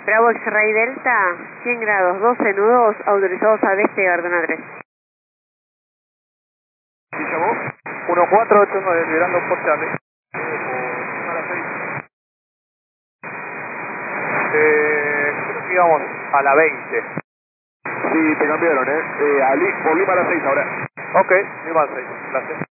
Bravo X-Ray Delta, 100 grados, 12 nudos, autorizados a despegar, zona 3. Sí, llamó. 1489, liberando por Charlie. A las 6. Creo que íbamos a la 20. Sí, te cambiaron, Ali, por Lima a las 6 ahora. Ok, Lima a las 6, gracias.